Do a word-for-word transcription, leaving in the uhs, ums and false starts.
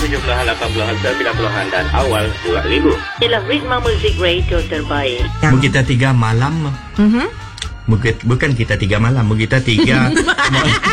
tujuh puluhan, lapan puluhan, sembilan puluhan dan awal dua ribu. Ialah ritma muzik radio terbaik. Mu kita tiga malam. Mhm. Bukan kita tiga malam, mu kita tiga